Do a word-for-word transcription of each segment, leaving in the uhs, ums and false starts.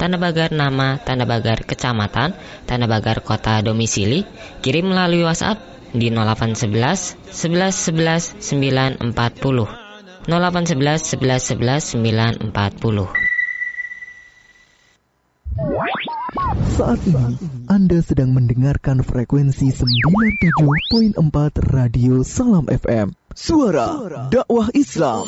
tanda pagar nama, tanda pagar kecamatan, tanda pagar kota domisili, kirim melalui WhatsApp di nol delapan satu satu, sebelas sebelas, sembilan empat nol nol delapan satu satu, sebelas sebelas, sembilan empat nol. Saat ini Anda sedang mendengarkan frekuensi sembilan puluh tujuh koma empat Radio Salam F M, Suara Dakwah Islam.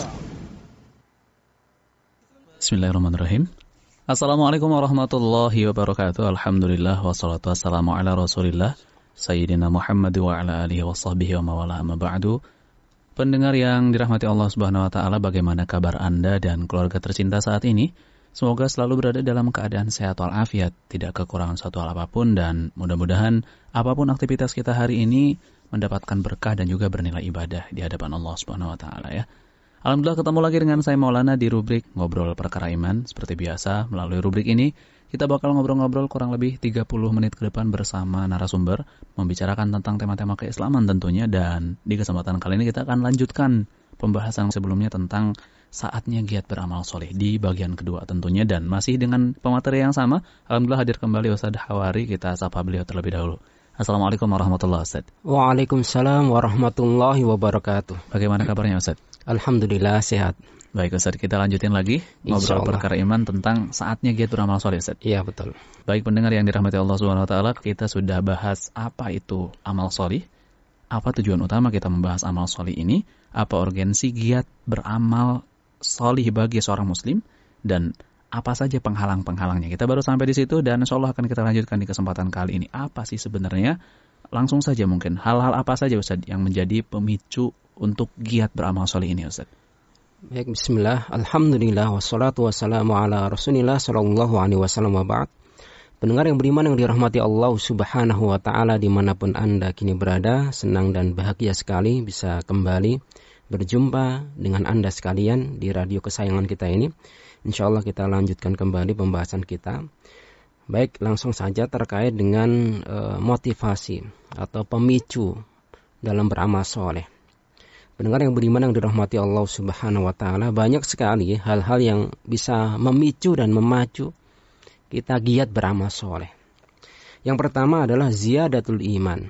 Bismillahirrahmanirrahim. Assalamualaikum warahmatullahi wabarakatuh. Alhamdulillah wassalatu wassalamu ala Rasulillah Sayyidina Muhammad wa ala alihi wa sahbihi wa mawala amma ba'du. Pendengar yang dirahmati Allah Subhanahu wa taala, bagaimana kabar Anda dan keluarga tercinta saat ini? Semoga selalu berada dalam keadaan sehat walafiat, tidak kekurangan suatu hal apapun, dan mudah-mudahan apapun aktivitas kita hari ini mendapatkan berkah dan juga bernilai ibadah di hadapan Allah Subhanahu wa taala ya. Alhamdulillah ketemu lagi dengan saya Maulana di rubrik Ngobrol Perkara Iman. Seperti biasa, melalui rubrik ini kita bakal ngobrol-ngobrol kurang lebih tiga puluh menit ke depan bersama narasumber, membicarakan tentang tema-tema keislaman tentunya. Dan di kesempatan kali ini kita akan lanjutkan pembahasan sebelumnya tentang saatnya giat beramal soleh di bagian kedua tentunya. Dan masih dengan pemateri yang sama, Alhamdulillah hadir kembali Ustaz Hawari. Kita sapa beliau terlebih dahulu. Assalamualaikum warahmatullahi wabarakatuh. Waalaikumsalam warahmatullahi wabarakatuh. Bagaimana kabarnya Ustaz? Alhamdulillah sehat. Baik Ustaz, kita lanjutin lagi ngobrol perkara iman tentang saatnya giat beramal soleh Ustaz. Iya betul. Baik pendengar yang dirahmati Allah Subhanahu wa taala, kita sudah bahas apa itu amal soleh, apa tujuan utama kita membahas amal soleh ini, apa urgensi giat beramal soleh bagi seorang muslim, dan apa saja penghalang-penghalangnya. Kita baru sampai di situ dan insyaallah akan kita lanjutkan di kesempatan kali ini. Apa sih sebenarnya? Langsung saja mungkin hal-hal apa saja Ustaz yang menjadi pemicu untuk giat beramal soleh ini Ustaz? Baik, bismillah, alhamdulillah, wassalatu wassalamu ala rasulillah sallallahu alaihi wasallam wa ba'd. Pendengar yang beriman yang dirahmati Allah Subhanahu wa ta'ala dimanapun Anda kini berada, senang dan bahagia sekali bisa kembali berjumpa dengan Anda sekalian di radio kesayangan kita ini. InsyaAllah kita lanjutkan kembali pembahasan kita. Baik, langsung saja terkait dengan e, motivasi atau pemicu dalam beramal soleh. Pendengar yang beriman yang dirahmati Allah Subhanahu wa taala, banyak sekali hal-hal yang bisa memicu dan memacu kita giat beramal soleh. Yang pertama adalah ziyadatul iman,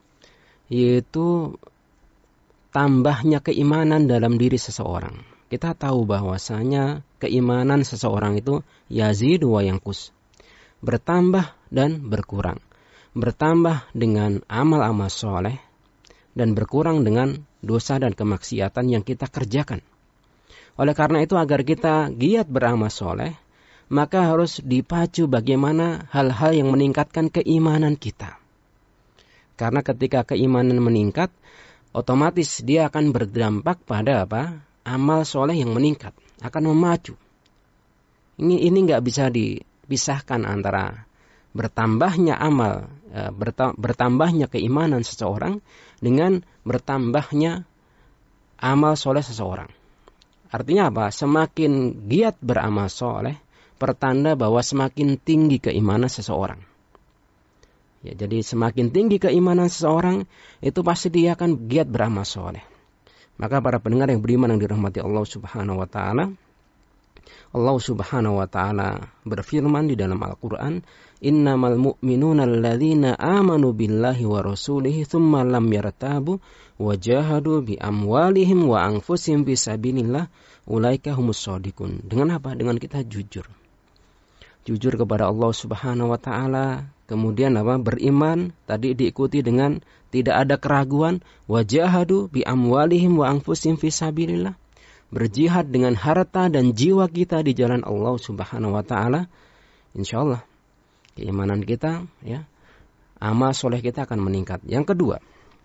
yaitu tambahnya keimanan dalam diri seseorang. Kita tahu bahwasanya keimanan seseorang itu yazidu wa yanqus, bertambah dan berkurang. Bertambah dengan amal-amal soleh dan berkurang dengan dosa dan kemaksiatan yang kita kerjakan. Oleh karena itu, agar kita giat beramal soleh, maka harus dipacu bagaimana hal-hal yang meningkatkan keimanan kita. Karena ketika keimanan meningkat, otomatis dia akan berdampak pada apa? Amal soleh yang meningkat, akan memacu. Ini ini nggak bisa dipisahkan antara bertambahnya amal, bertambahnya keimanan seseorang dengan bertambahnya amal soleh seseorang. Artinya apa? Semakin giat beramal soleh, pertanda bahwa semakin tinggi keimanan seseorang. Ya, jadi semakin tinggi keimanan seseorang, itu pasti dia akan giat beramal soleh. Maka para pendengar yang beriman yang dirahmati Allah Subhanahu wa taala, Allah Subhanahu wa taala berfirman di dalam Al-Qur'an, "Innamal mu'minuna alladzina amanu billahi wa rasulihi tsumma lam yartabu wa jahadu bi amwalihim wa anfusihim fisabilillah ulaika humus shadiqun." Dengan apa? Dengan kita jujur. Jujur kepada Allah Subhanahu wa taala, kemudian apa? Beriman, tadi diikuti dengan tidak ada keraguan, wa jahadu bi amwalihim wa anfusihim fisabilillah. Berjihad dengan harta dan jiwa kita di jalan Allah Subhanahu wa taala, insyaallah keimanan kita, ya, amal soleh kita akan meningkat. Yang kedua,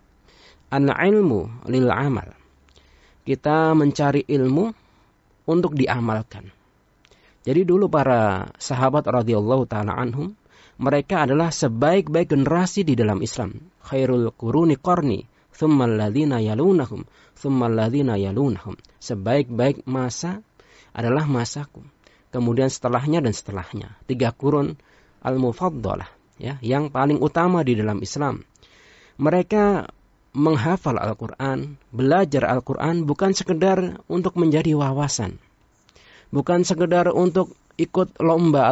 al-ilmu lil amal. Kita mencari ilmu untuk diamalkan. Jadi dulu para sahabat radhiyallahu taala anhum, mereka adalah sebaik-baik generasi di dalam Islam. Khairul quruni qarni, tsumma alladzina yalunahum, tsumma alladzina yalunahum. Sebaik-baik masa adalah masaku. Kemudian setelahnya dan setelahnya. Tiga kurun al-mufaddalah, ya, yang paling utama di dalam Islam. Mereka menghafal Al-Quran, belajar Al-Quran bukan sekedar untuk menjadi wawasan. Bukan sekedar untuk ikut lomba